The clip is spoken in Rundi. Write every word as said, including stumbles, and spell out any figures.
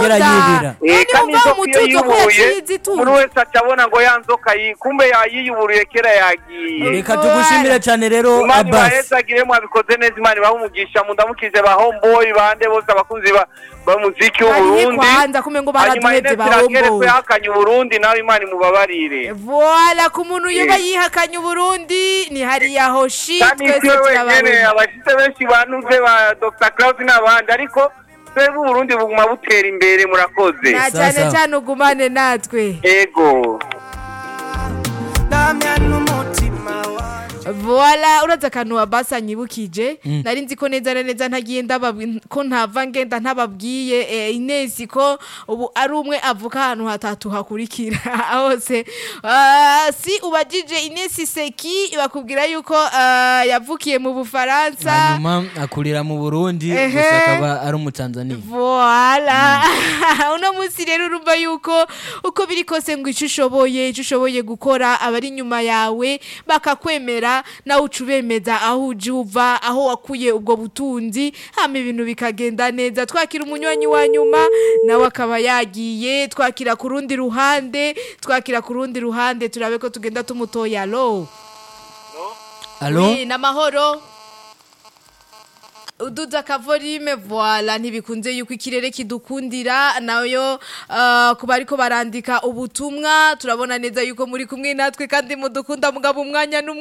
yongera yibira Eh, kandi niba inzoka iyo umutuzo ko yiyubuye yaciye itunga. buri wese acabona ngo ya nzoka yi kumbe yayiyuburiye kera yagiye reka tugushimire cyane rero Imana Abbas ibahezagire mwabikoze neza Imana ibahumugisha mundamukije ba homeboy bande bose abakunzi ba b'umuziki w'u Bari Burundi kwanza kumwe ngo hanyuma baraduhevye Ines Irakerekwe bahombo. yahakanye Uburundi nawe Imana imubabarire Voila ku muntu yoba Eh. yihakanye Uburundi ni hariya hoshi kandi twese siwe wenyene turababona. abashitse benshi banuze ba Doctor Klaus n'abandi ariko twebwe Uburundi buguma butera imbere murakoze Na Sawa, cyane sawa. cyane ugumane natwe. ego Voila uraza akantu Abbas nyibukije nari nzi ko neza na neza ntagiye ndababwi ko ntava ngenda ntababwiye eh, Ines ko ubu ari umwe avuka ahantu hatatu hakurikira hose Ah, si ubajije Ines Seki bakubwira yuko ah, yavukiye mu Bufaransa. hanyuma akurira mu Burundi Ehe. gusa akaba ari umutanzania Voila uno munsi rero urumva yuko uko biri kose ngo icyo ushoboye icyo ushoboye gukora abari inyuma yawe bakakwemera nawe ucubemeza aho uje uva aho wakuye ubwo butunzi hama ibintu bikagenda neza twakira umunywanyi wa nyuma nawe akaba yagiye twakira ku rundi ruhande twakira ku rundi ruhande turabe ko tugenda tumutoya alo allo Oui, namahoro uduza kavorime voila ntibikunze yuko ikirere kidukundira nayo uh, kuba ariko barandika ubutumwa turabona neza yuko muri kumwe natwe kandi mudukunda mugabo umwanya n'umwe